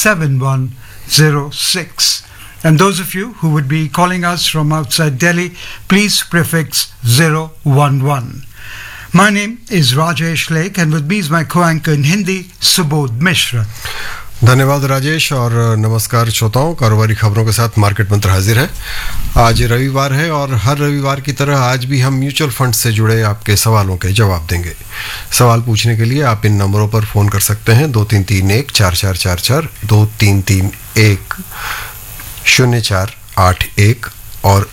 7106. And those of you who would be calling us from outside Delhi, please prefix 011. My name is Rajesh Lake and with me is my co-anchor in Hindi, Subodh Mishra. धन्यवाद राजेश और नमस्कार श्रोताओं। कारोबारी खबरों के साथ market मंत्र हाजिर है। आज रविवार है और हर रविवार की तरह आज भी हम म्यूचुअल फंड से जुड़े आपके सवालों के जवाब देंगे। सवाल पूछने के लिए आप इन नंबरों पर फ़ोन कर सकते हैं 2331-4444, 2331-0481 और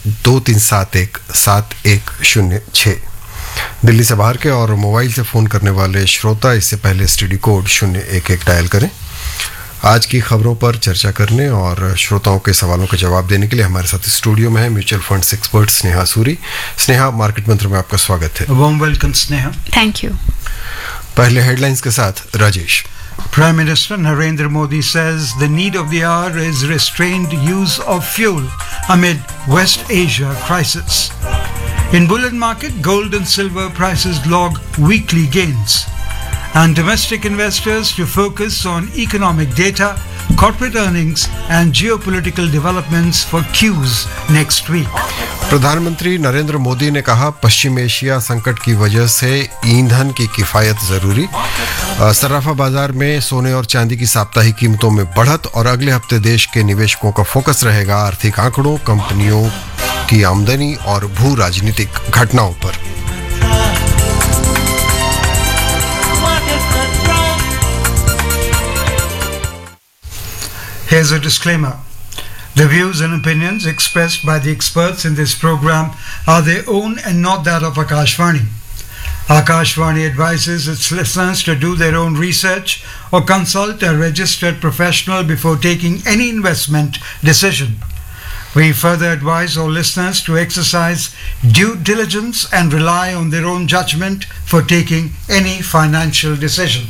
2371-7106। दिल्ली से बाहर के और मोबाइल से फ़ोन करने वाले श्रोता इससे पहले स्टडी कोड 011 डायल करें। आज की खबरों पर चर्चा करने और श्रोताओं के सवालों के जवाब देने के लिए हमारे साथ स्टूडियो में है mutual funds expert Sneha Suri. Sneha, market मंत्र में आपका स्वागत है। Warm welcome Sneha. Thank you. पहले हेडलाइंस के साथ Rajesh. Prime Minister Narendra Modi says the need of the hour is restrained use of fuel amid West Asia crisis. In bullion market, gold and silver prices log weekly gains. And domestic investors to focus on economic data, corporate earnings and geopolitical developments for Qs next week. प्रधानमंत्री नरेंद्र मोदी ने कहा पश्चिम Asia संकट की वजह से ईंधन की किफायत जरूरी। सराफा बाजार में सोने और चांदी की साप्ताहिक कीमतों में बढ़त और अगले हफ्ते देश के निवेशकों का फोकस रहेगा आर्थिक आंकड़ों, कंपनियों की आमदनी और भू राजनीतिक घटनाओं पर। Here's a disclaimer. The views and opinions expressed by the experts in this program are their own and not that of Akashvani. Akashvani advises its listeners to do their own research or consult a registered professional before taking any investment decision. We further advise all listeners to exercise due diligence and rely on their own judgment for taking any financial decision.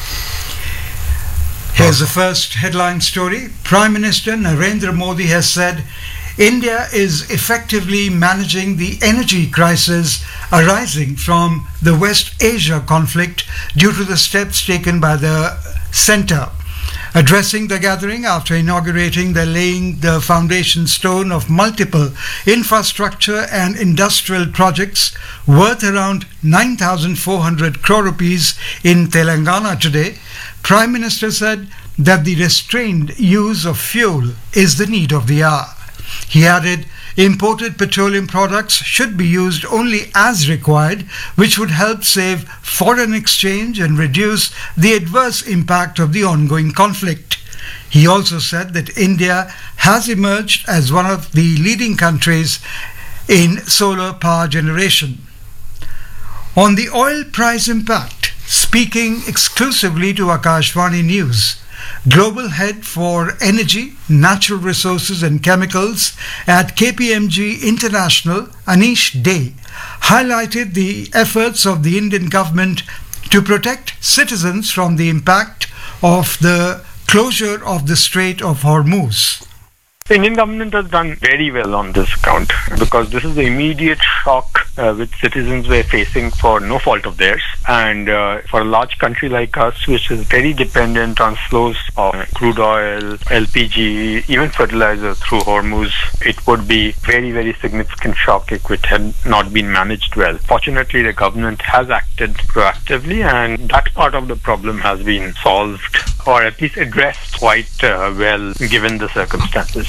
Here's the first headline story. Prime Minister Narendra Modi has said India is effectively managing the energy crisis arising from the West Asia conflict due to the steps taken by the centre. Addressing the gathering after inaugurating the laying the foundation stone of multiple infrastructure and industrial projects worth around 9,400 crore rupees in Telangana today, Prime Minister said that the restrained use of fuel is the need of the hour. He added, imported petroleum products should be used only as required, which would help save foreign exchange and reduce the adverse impact of the ongoing conflict. He also said that India has emerged as one of the leading countries in solar power generation. On the oil price impact, speaking exclusively to Akashvani News, Global Head for Energy, Natural Resources and Chemicals at KPMG International, Anish Dey, highlighted the efforts of the Indian government to protect citizens from the impact of the closure of the Strait of Hormuz. The Indian government has done very well on this account because this is the immediate shock which citizens were facing for no fault of theirs, and for a large country like us which is very dependent on flows of crude oil, LPG, even fertilizer through Hormuz, it would be very, very significant shock if it had not been managed well. Fortunately, the government has acted proactively and that part of the problem has been solved or at least addressed quite well given the circumstances.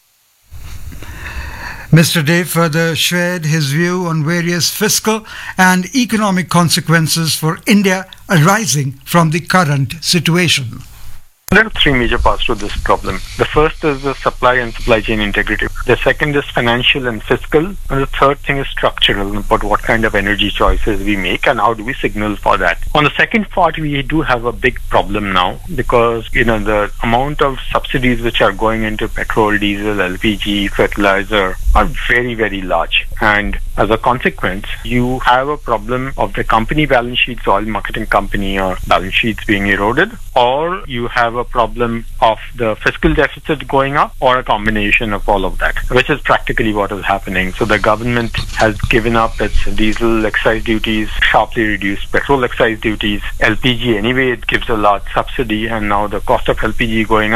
Mr. Dey further shared his view on various fiscal and economic consequences for India arising from the current situation. There are three major parts to this problem. The first is the supply and supply chain integrity. The second is financial and fiscal. And the third thing is structural, about what kind of energy choices we make and how do we signal for that. On the second part, we do have a big problem now because, the amount of subsidies which are going into petrol, diesel, LPG, fertilizer are very, very large. And as a consequence, you have a problem of the company balance sheets, oil marketing company or balance sheets being eroded, or you have a problem of the fiscal deficit going up, or a combination of all of that, which is practically what is happening. So the government has given up its diesel excise duties, sharply reduced petrol excise duties, LPG anyway it gives a large subsidy, and now the cost of LPG going up.